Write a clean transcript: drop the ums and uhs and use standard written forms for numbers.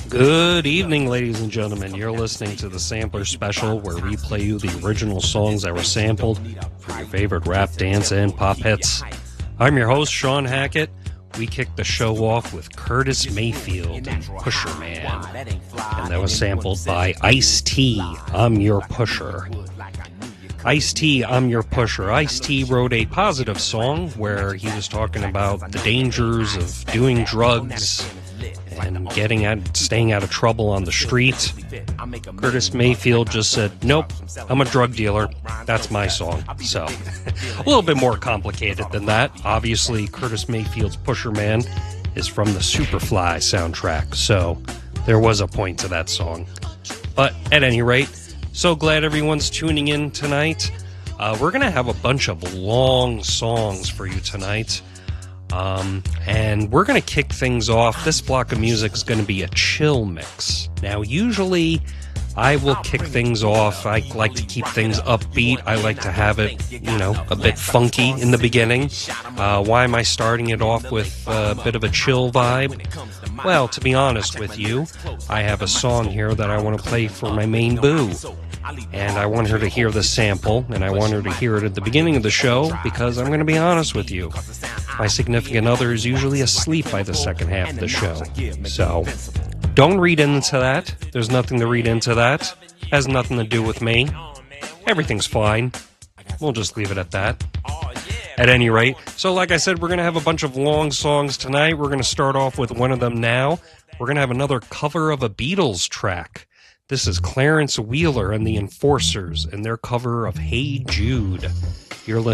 Good evening, ladies and gentlemen. You're listening to the Sampler Special, where we play you the original songs that were sampled for your favorite rap, dance, and pop hits. I'm your host, Sean Hackett. We kicked the show off with Curtis Mayfield and Pusher Man, and that was sampled by Ice-T, I'm Your Pusher. Ice-T, I'm Your Pusher. Ice-T wrote a positive song where he was talking about the dangers of doing drugs and staying out of trouble on the street. Curtis Mayfield just said, nope, I'm a drug dealer. That's my song. So, a little bit more complicated than that. Obviously, Curtis Mayfield's Pusher Man is from the Superfly soundtrack, so there was a point to that song. But at any rate, so glad everyone's tuning in tonight. We're going to have a bunch of long songs for you tonight. And we're going to kick things off. This block of music is going to be a chill mix. Now, usually I will kick things off. I like to keep things upbeat. I like to have it, a bit funky in the beginning. Why am I starting it off with a bit of a chill vibe? Well, to be honest with you, I have a song here that I want to play for my main boo. And I want her to hear the sample, and I want her to hear it at the beginning of the show, because I'm going to be honest with you. My significant other is usually asleep by the second half of the show. So, don't read into that. There's nothing to read into that. Has nothing to do with me. Everything's fine. We'll just leave it at that. At any rate, so like I said, we're going to have a bunch of long songs tonight. We're going to start off with one of them now. We're going to have another cover of a Beatles track. This is Clarence Wheeler and the Enforcers and their cover of Hey Jude. You're listening